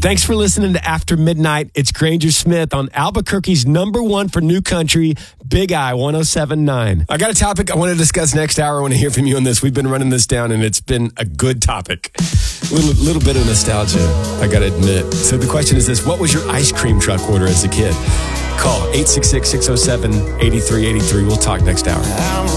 Thanks for listening to After Midnight. It's Granger Smith on Albuquerque's #1 for new country, Big I 107.9. I got a topic I want to discuss next hour. I want to hear from you on this. We've been running this down, and it's been a good topic. Little bit of nostalgia, I got to admit. So the question is this: what was your ice cream truck order as a kid? Call 866-607-8383. We'll talk next hour.